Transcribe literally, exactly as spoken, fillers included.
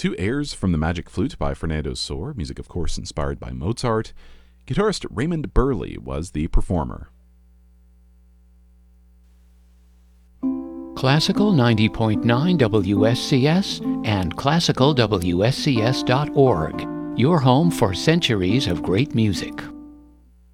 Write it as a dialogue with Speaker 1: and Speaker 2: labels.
Speaker 1: two airs from the Magic Flute by Fernando Sor, music of course inspired by Mozart. Guitarist Raymond Burley was the performer.
Speaker 2: Classical ninety point nine W S C S and classical W S C S dot org, your home for centuries of great music.